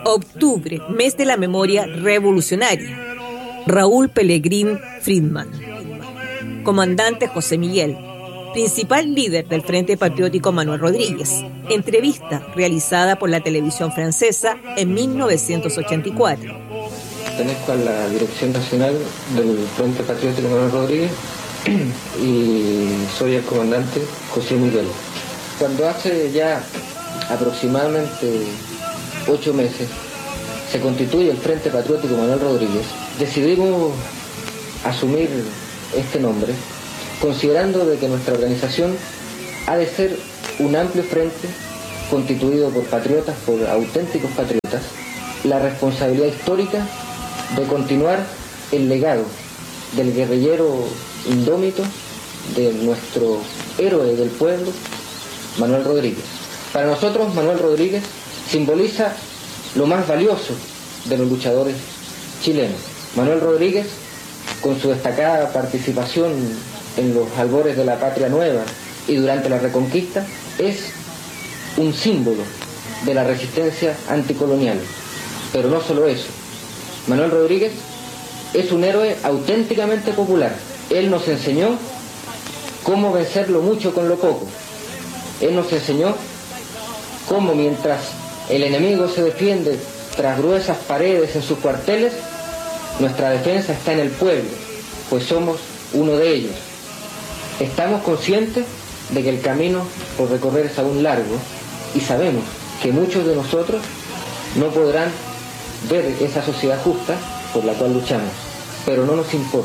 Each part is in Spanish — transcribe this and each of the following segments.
Octubre, mes de la memoria revolucionaria. Raúl Pelegrín Friedman. Comandante José Miguel. Principal líder del Frente Patriótico Manuel Rodríguez. Entrevista realizada por la televisión francesa en 1984. Pertenezco a la Dirección Nacional del Frente Patriótico Manuel Rodríguez y soy el comandante José Miguel. Cuando hace ya aproximadamente 8 meses se constituye el Frente Patriótico Manuel Rodríguez, decidimos asumir este nombre, considerando de que nuestra organización ha de ser un amplio frente constituido por patriotas, por auténticos patriotas, la responsabilidad histórica de continuar el legado del guerrillero indómito, de nuestro héroe del pueblo, Manuel Rodríguez. Para nosotros, Manuel Rodríguez simboliza lo más valioso de los luchadores chilenos. Manuel Rodríguez, con su destacada participación en los albores de la Patria Nueva y durante la Reconquista, es un símbolo de la resistencia anticolonial. Pero no solo eso. Manuel Rodríguez es un héroe auténticamente popular. Él nos enseñó cómo vencer lo mucho con lo poco. Él nos enseñó cómo, mientras el enemigo se defiende tras gruesas paredes en sus cuarteles, nuestra defensa está en el pueblo, pues somos uno de ellos. Estamos conscientes de que el camino por recorrer es aún largo y sabemos que muchos de nosotros no podrán ver esa sociedad justa por la cual luchamos, pero no nos importa.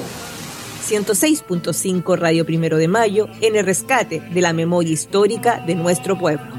106.5 Radio Primero de Mayo en el rescate de la memoria histórica de nuestro pueblo.